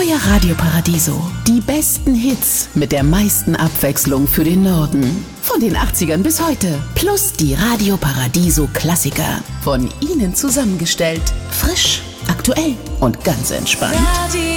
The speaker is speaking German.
Euer Radio Paradiso. Die besten Hits mit der meisten Abwechslung für den Norden. Von den 80ern bis heute. Plus die Radio Paradiso Klassiker. Von Ihnen zusammengestellt. Frisch, aktuell und ganz entspannt.